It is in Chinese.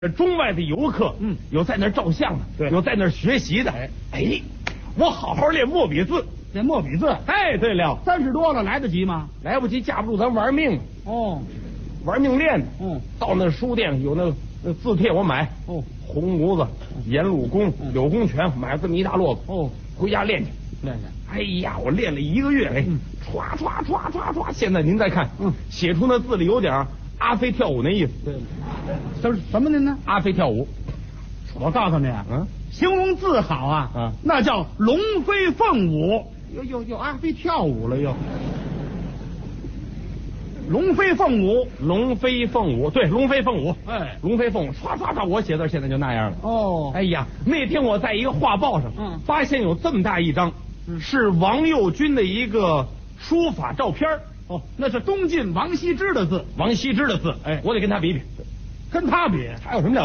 中外的游客，有在那儿照相的， 对有在那儿学习的。哎，我好好练墨笔字， 这墨笔字。 哎，对了 ，30多了来得及吗？ 来不及，架不住咱玩命， 哦， 玩命练的。到那书店有那字帖我买，红炉子、颜鲁公、柳公权，买这么一大摞子，回家练去。 练去。 哎呀，我练了1个月，哎，唰唰唰唰唰，现在您再看，写出那字里有点阿飞跳舞那意思。 对，什么呢？ 阿飞跳舞。 我告诉你啊，形容字好啊，那叫龙飞凤舞。又阿飞跳舞了又。龙飞凤舞， 龙飞凤舞，对，龙飞凤舞， 哎， 龙飞凤舞，唰唰唰，我写字现在就那样了。 哦， 哎呀，那天我在一个画报上，发现有这么大一张，是王右军的一个书法照片。 哦，那是东晋王羲之的字， 王羲之的字，哎，我得跟他比比， 跟他比， 他有什么了？